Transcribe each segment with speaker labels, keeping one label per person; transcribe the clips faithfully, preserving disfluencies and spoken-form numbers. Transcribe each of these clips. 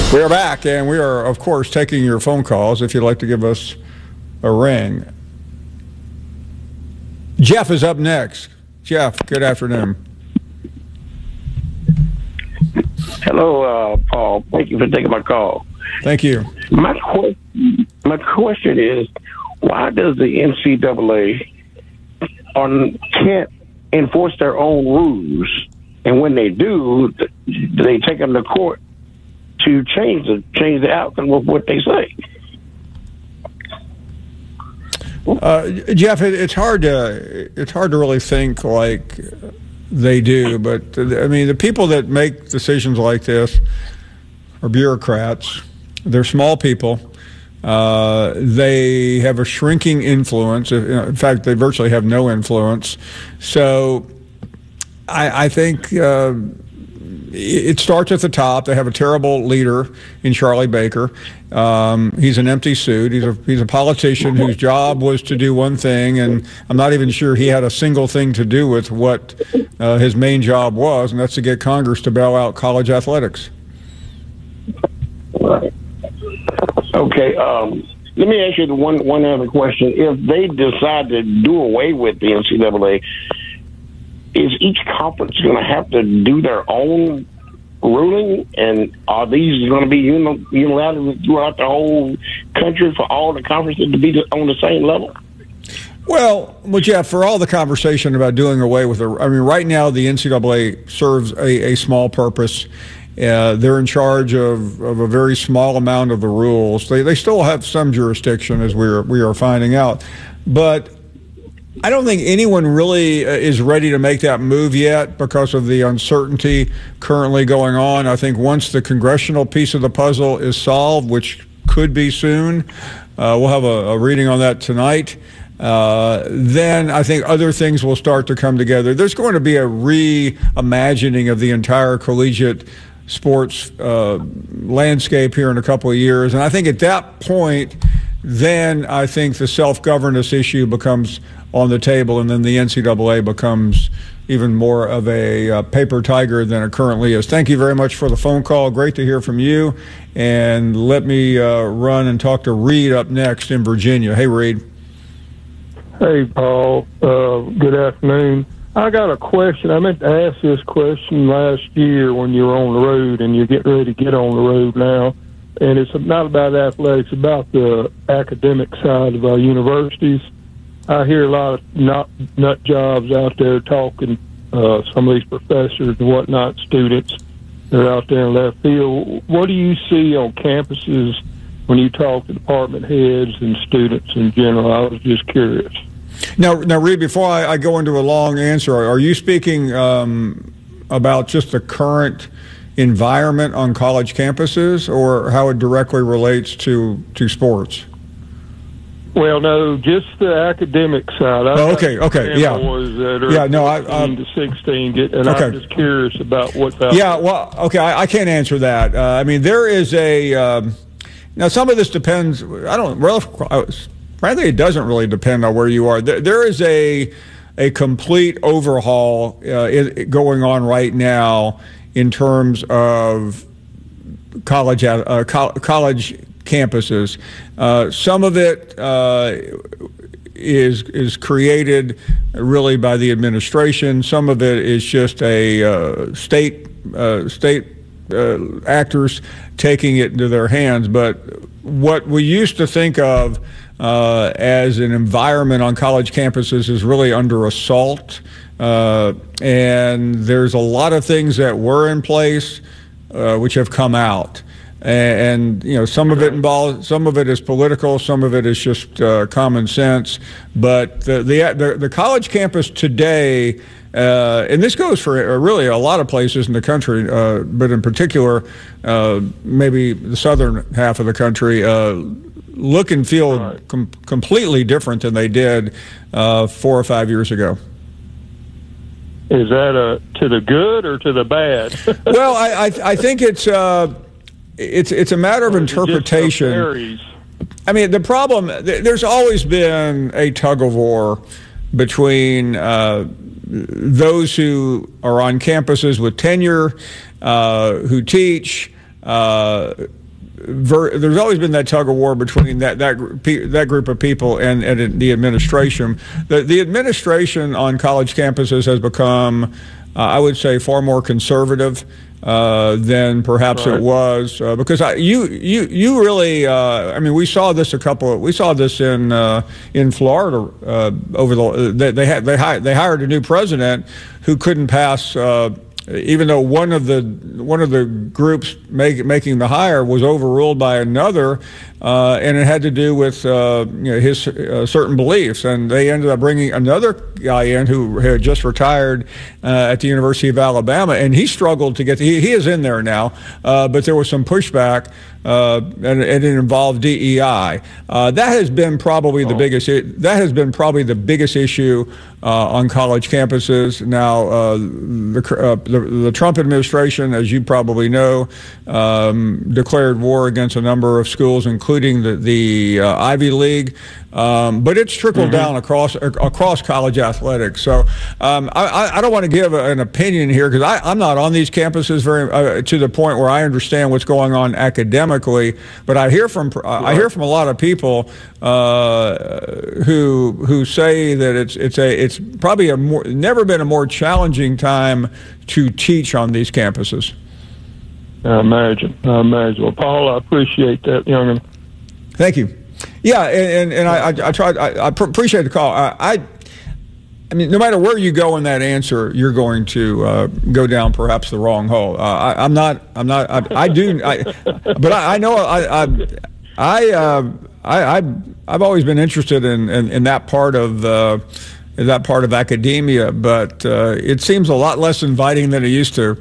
Speaker 1: We are back, and we are, of course, taking your phone calls if you'd like to give us a ring. Jeff is up next. Jeff, good afternoon.
Speaker 2: Hello, uh, Paul. Thank you for taking my call.
Speaker 1: Thank you.
Speaker 2: My, qu- my question is, why does the N C double A on, can't enforce their own rules? And when they do, they take them to court to change the change the outcome of what they say.
Speaker 1: Uh, Jeff, it, it's hard to it's hard to really think like they do, but I mean the people that make decisions like this are bureaucrats. They're small people. Uh, they have a shrinking influence. In fact, they virtually have no influence. So, I, I think. Uh, It starts at the top. They have a terrible leader in Charlie Baker. Um, he's an empty suit. He's a he's a politician whose job was to do one thing, and I'm not even sure he had a single thing to do with what uh, his main job was, and that's to get Congress to bail out college athletics.
Speaker 2: Right. Okay. Um, let me ask you the one one other question. If they decide to do away with the N C double A, is each conference going to have to do their own ruling, and are these going to be unilateral throughout the whole country for all the conferences to be on the same level?
Speaker 1: Well, well, Jeff, for all the conversation about doing away with it, I mean, right now the N C double A serves a, a small purpose. Uh, they're in charge of, of a very small amount of the rules. They they still have some jurisdiction, as we are we are finding out, but I don't think anyone really is ready to make that move yet because of the uncertainty currently going on. I think once the congressional piece of the puzzle is solved, which could be soon, uh, we'll have a, a reading on that tonight, uh, then I think other things will start to come together. There's going to be a reimagining of the entire collegiate sports uh, landscape here in a couple of years. And I think at that point, then I think the self-governance issue becomes on the table, and then the N C double A becomes even more of a uh, paper tiger than it currently is. Thank you very much for the phone call. Great to hear from you. And let me uh, run and talk to Reed up next in Virginia. Hey, Reed.
Speaker 3: Hey, Paul. Uh, good afternoon. I got a question. I meant to ask this question last year when you were on the road, and you're getting ready to get on the road now. And it's not about athletics, it's about the academic side of our universities. I hear a lot of nut, nut jobs out there talking, uh, some of these professors and whatnot, students that are out there in left field. What do you see on campuses when you talk to department heads and students in general? I was just curious.
Speaker 1: Now, now, Reed, before I, I go into a long answer, are you speaking um, about just the current environment on college campuses, or how it directly relates to, to sports?
Speaker 3: Well, no, just the academic side. I
Speaker 1: oh, okay, okay, yeah.
Speaker 3: That are
Speaker 1: yeah, no, I, uh,
Speaker 3: to sixteen, get, and
Speaker 1: okay.
Speaker 3: I'm just curious about what's out
Speaker 1: Yeah,
Speaker 3: there.
Speaker 1: well, okay, I, I can't answer that. Uh, I mean, there is a, um, now some of this depends, I don't, well, frankly, it doesn't really depend on where you are. There, there is a, a complete overhaul uh, it, going on right now in terms of college, uh, co- college campuses. Uh, some of it uh, is is created really by the administration. Some of it is just a uh, state uh, state uh, actors taking it into their hands. But what we used to think of uh, as an environment on college campuses is really under assault. Uh, and there's a lot of things that were in place uh, which have come out. And, you know, some of it involves, some of it is political, some of it is just uh, common sense. But the the the, the college campus today, uh, and this goes for really a lot of places in the country, uh, but in particular, uh, maybe the southern half of the country, uh, look and feel right. com- completely different than they did uh, four or five years ago.
Speaker 3: Is that a, to the good or to the bad?
Speaker 1: Well, I I, I think it's. Uh, It's it's a matter of interpretation. I mean, the problem, there's always been a tug of war between uh, those who are on campuses with tenure, uh, who teach, uh, ver, there's always been that tug of war between that that that group of people and, and the administration. The the administration on college campuses has become, uh, I would say, far more conservative uh, than perhaps right. it was uh, because I, you you you really uh, I mean we saw this a couple of, we saw this in uh, in Florida uh, over the they they had they hired they hired a new president who couldn't pass. Uh, Even though one of the one of the groups make, making the hire was overruled by another, uh, and it had to do with uh, you know, his uh, certain beliefs, and they ended up bringing another guy in who had just retired uh, at the University of Alabama, and he struggled to get. To, he, he is in there now, uh, but there was some pushback, uh, and, and it involved D E I. Uh, that has been probably the oh. biggest. That has been probably the biggest issue uh, on college campuses now. Uh, the, uh, the The Trump administration, as you probably know, um, declared war against a number of schools, including the, the uh, Ivy League. Um, but it's trickled mm-hmm. down across across college athletics. So um, I, I don't want to give an opinion here because I'm not on these campuses very uh, to the point where I understand what's going on academically. But I hear from I hear from a lot of people uh, who who say that it's it's a it's probably a more never been a more challenging time to teach on these campuses.
Speaker 3: I imagine. I imagine. Well, Paul, I appreciate that, young'un.
Speaker 1: Thank you. Yeah, and, and, and I, I, I tried. I, I appreciate the call. I, I, I mean, no matter where you go in that answer, you're going to uh, go down perhaps the wrong hole. Uh, I, I'm not. I'm not. I, I do. I, but I, I know. I. I. I, uh, I. I. I've always been interested in in, in that part of. Uh, that part of academia, but uh, it seems a lot less inviting than it used to.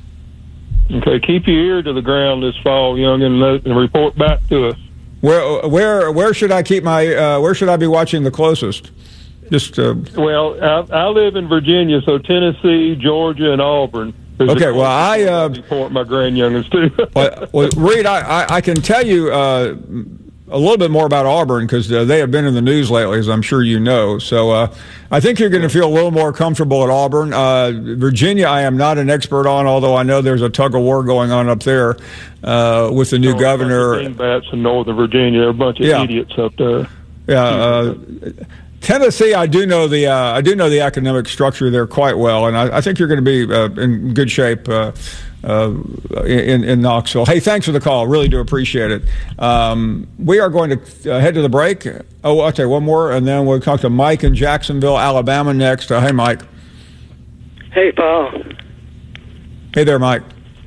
Speaker 3: Okay, keep your ear to the ground this fall, young, and, and report back to us.
Speaker 1: Where, where, where should I keep my? Uh, where should I be watching the closest? Just. Uh,
Speaker 3: well, I, I live in Virginia, so Tennessee, Georgia, and Auburn.
Speaker 1: Okay, well, I uh,
Speaker 3: report my grandyoungins too.
Speaker 1: well, well, Reed, I, I, I can tell you. Uh, a little bit more about Auburn because uh, they have been in the news lately, as I'm sure you know. So uh, I think you're going to feel a little more comfortable at Auburn. Uh, Virginia, I am not an expert on, although I know there's a tug of war going on up there uh, with the new oh, governor.
Speaker 3: Dingbats in Northern Virginia, there are a bunch of yeah. idiots up there.
Speaker 1: Yeah. Uh, Tennessee, I do know the uh, I do know the academic structure there quite well, and I, I think you're going to be uh, in good shape. Uh, Uh, in, in Knoxville. Hey, thanks for the call. Really do appreciate it. Um, we are going to uh, head to the break. Oh, I'll tell you one more, and then we'll talk to Mike in Jacksonville, Alabama next. Uh, hey, Mike.
Speaker 4: Hey, Paul.
Speaker 1: Hey there, Mike.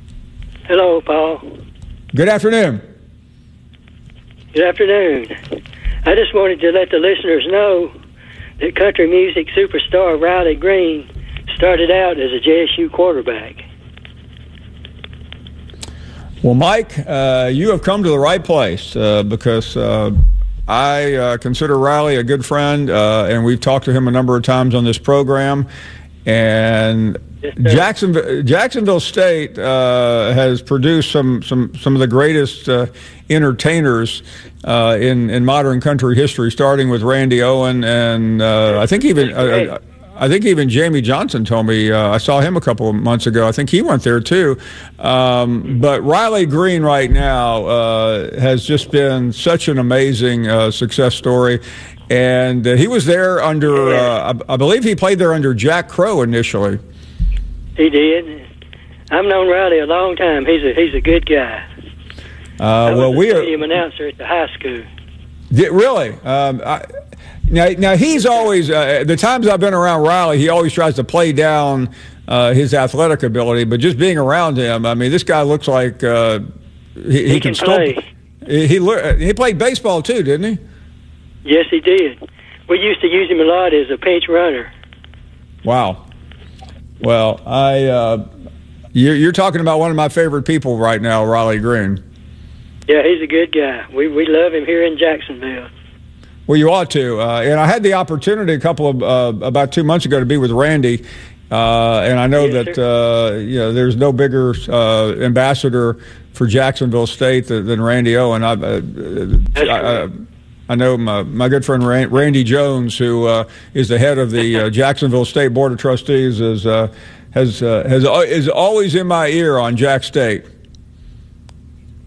Speaker 4: Hello, Paul.
Speaker 1: Good afternoon.
Speaker 4: Good afternoon. I just wanted to let the listeners know that country music superstar Riley Green started out as a J S U quarterback.
Speaker 1: Well, Mike, uh, you have come to the right place uh, because uh, I uh, consider Riley a good friend, uh, and we've talked to him a number of times on this program. And yes, Jacksonville, Jacksonville State uh, has produced some, some, some of the greatest uh, entertainers uh, in, in modern country history, starting with Randy Owen, and uh, I think even uh, I think even Jamie Johnson told me, uh, I saw him a couple of months ago. I think he went there too. Um, but Riley Green right now uh, has just been such an amazing uh, success story. And uh, he was there under, uh, I, I believe he played there under Jack Crow initially.
Speaker 4: He did. I've known Riley a long time. He's a he's a good guy.
Speaker 1: Uh,
Speaker 4: I
Speaker 1: well,
Speaker 4: was
Speaker 1: we
Speaker 4: a
Speaker 1: are
Speaker 4: stadium announcer at the high school.
Speaker 1: Did, really? Um, I, Now, now he's always, uh, the times I've been around Riley, he always tries to play down uh, his athletic ability, but just being around him, I mean, this guy looks like uh, he,
Speaker 4: he,
Speaker 1: he
Speaker 4: can
Speaker 1: still
Speaker 4: play.
Speaker 1: He, he he played baseball too, didn't he?
Speaker 4: Yes, he did. We used to use him a lot as a pinch runner.
Speaker 1: Wow. Well, I uh, you're, you're talking about one of my favorite people right now, Riley Green.
Speaker 4: Yeah, he's a good guy. We we love him here in Jacksonville.
Speaker 1: Well, you ought to. Uh, and I had the opportunity a couple of, uh, about two months ago to be with Randy. Uh, and I know yes, that, uh, you know, there's no bigger uh, ambassador for Jacksonville State than, than Randy Owen. I, uh, I, I, I know my, my good friend Randy Jones, who uh, is the head of the uh, Jacksonville State Board of Trustees, is, uh, has, uh, has, is always in my ear on Jack State.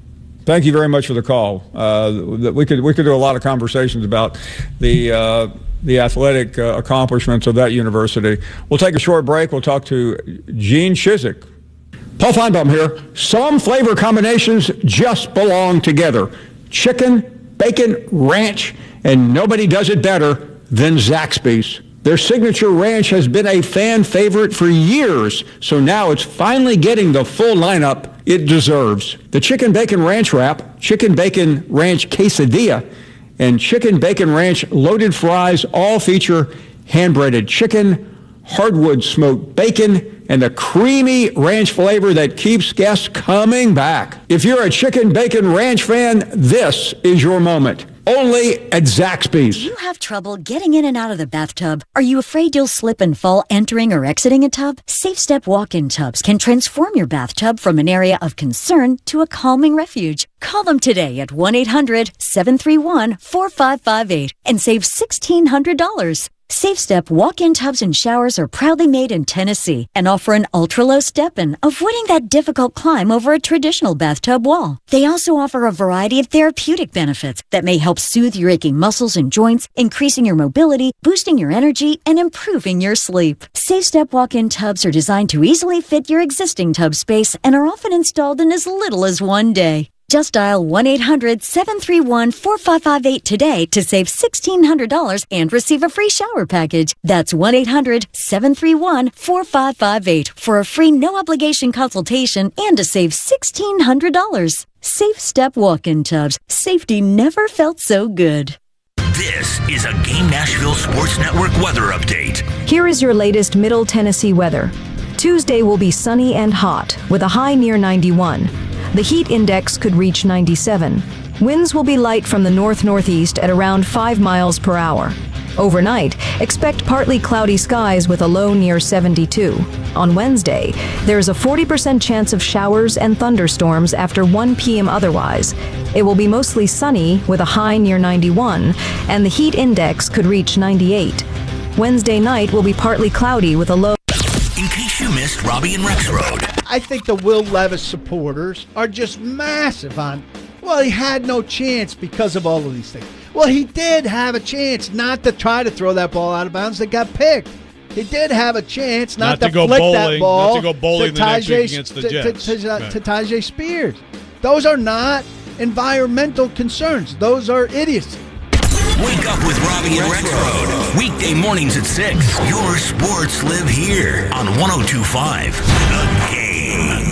Speaker 1: Thank you very much for the call. Uh, we could we could do a lot of conversations about the uh, the athletic uh, accomplishments of that university. We'll take a short break. We'll talk to Gene Chizik. Paul Feinbaum here. Some flavor combinations just belong together. Chicken, bacon, ranch, and nobody does it better than Zaxby's. Their signature ranch has been a fan favorite for years, so now it's finally getting the full lineup it deserves. The Chicken Bacon Ranch Wrap, Chicken Bacon Ranch Quesadilla, and Chicken Bacon Ranch Loaded Fries all feature hand-breaded chicken, hardwood smoked bacon, and the creamy ranch flavor that keeps guests coming back. If you're a Chicken Bacon Ranch fan, this is your moment. Only at Zaxby's.
Speaker 5: Do you have trouble getting in and out of the bathtub? Are you afraid you'll slip and fall entering or exiting a tub? Safe Step walk-in tubs can transform your bathtub from an area of concern to a calming refuge. Call them today at one eight hundred seven three one four five five eight and save sixteen hundred dollars. Safe Step walk-in tubs and showers are proudly made in Tennessee and offer an ultra-low step-in, avoiding that difficult climb over a traditional bathtub wall. They also offer a variety of therapeutic benefits that may help soothe your aching muscles and joints, increasing your mobility, boosting your energy, and improving your sleep. Safe Step walk-in tubs are designed to easily fit your existing tub space and are often installed in as little as one day. Just dial one eight hundred seven three one four five five eight today to save sixteen hundred dollars and receive a free shower package. That's one eight hundred seven three one four five five eight for a free no-obligation consultation and to save sixteen hundred dollars. Safe Step walk-in tubs. Safety never felt so good.
Speaker 6: This is a Game Nashville Sports Network weather update.
Speaker 7: Here is your latest Middle Tennessee weather. Tuesday will be sunny and hot with a high near ninety-one. The heat index could reach ninety-seven. Winds will be light from the north-northeast at around five miles per hour. Overnight, expect partly cloudy skies with a low near seventy-two. On Wednesday, there's a forty percent chance of showers and thunderstorms after one p.m. otherwise. It will be mostly sunny with a high near ninety-one, and the heat index could reach ninety-eight. Wednesday night will be partly cloudy with a low.
Speaker 6: In case you missed Robbie and Rex Road.
Speaker 8: I think the Will Levis supporters are just massive on, well, he had no chance because of all of these things. Well, he did have a chance not to try to throw that ball out of bounds that got picked. He did have a chance not,
Speaker 9: not
Speaker 8: to,
Speaker 9: to go
Speaker 8: flick
Speaker 9: bowling,
Speaker 8: that ball
Speaker 9: not to go bowling
Speaker 8: to
Speaker 9: the next
Speaker 8: Tajay,
Speaker 9: week against the Jets.
Speaker 8: To, to,
Speaker 9: right.
Speaker 8: to Tajay Spears. Those are not environmental concerns. Those are idiocy.
Speaker 6: Wake up with Robbie and Rex Road. Weekday mornings at six. Your sports live here on one oh two point five The Game.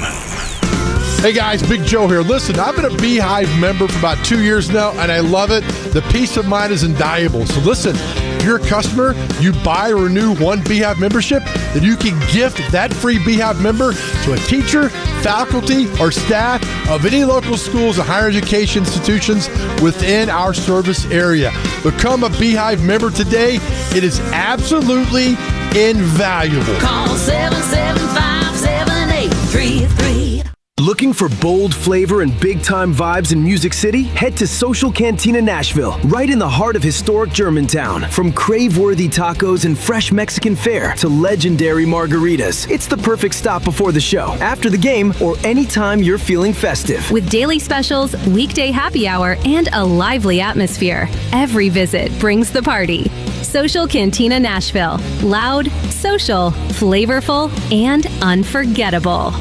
Speaker 10: Hey guys, Big Joe here. Listen, I've been a Beehive member for about two years now, and I love it. The peace of mind is invaluable. So listen, if you're a customer, you buy or renew one Beehive membership, then you can gift that free Beehive member to a teacher, faculty, or staff of any local schools and higher education institutions within our service area. Become a Beehive member today. It is absolutely invaluable.
Speaker 11: Call seven seven five, seven eight three three.
Speaker 12: Looking for bold flavor and big-time vibes in Music City? Head to Social Cantina Nashville, right in the heart of historic Germantown. From crave-worthy tacos and fresh Mexican fare to legendary margaritas, it's the perfect stop before the show, after the game, or anytime you're feeling festive.
Speaker 13: With daily specials, weekday happy hour, and a lively atmosphere, every visit brings the party. Social Cantina Nashville. Loud, social, flavorful, and unforgettable.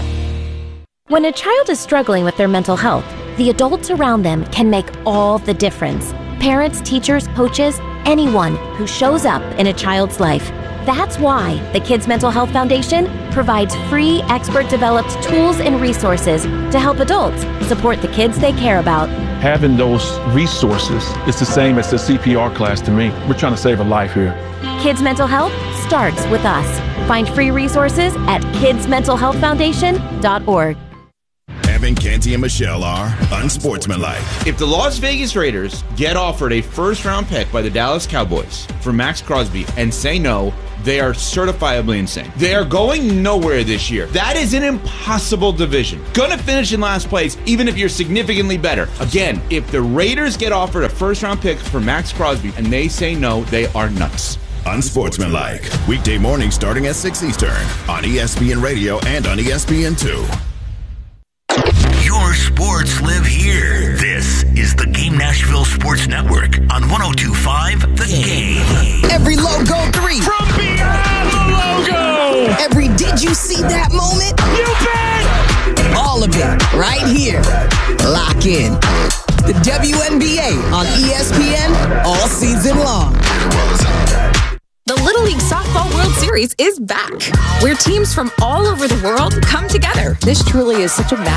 Speaker 14: When a child is struggling with their mental health, the adults around them can make all the difference. Parents, teachers, coaches, anyone who shows up in a child's life. That's why the Kids Mental Health Foundation provides free expert-developed tools and resources to help adults support the kids they care about.
Speaker 15: Having those resources is the same as the C P R class to me. We're trying to save a life here.
Speaker 14: Kids Mental Health starts with us. Find free resources at kids mental health foundation dot org.
Speaker 16: Evan, Canty, and Michelle are unsportsmanlike.
Speaker 17: If the Las Vegas Raiders get offered a first-round pick by the Dallas Cowboys for Max Crosby and say no, they are certifiably insane. They are going nowhere this year. That is an impossible division. Gonna finish in last place, even if you're significantly better. Again, if the Raiders get offered a first-round pick for Max Crosby and they say no, they are nuts.
Speaker 16: Unsportsmanlike. Weekday mornings starting at six Eastern on E S P N Radio and on E S P N two.
Speaker 6: Your sports live here. Nashville Sports Network on one oh two point five The Game.
Speaker 9: Every logo three.
Speaker 6: From beyond the logo.
Speaker 9: Every did you see that moment?
Speaker 6: You bet.
Speaker 9: All of it right here. Lock in. The W N B A on E S P N all season long.
Speaker 18: The Little League Softball World Series is back, where teams from all over the world come together.
Speaker 19: This truly is such a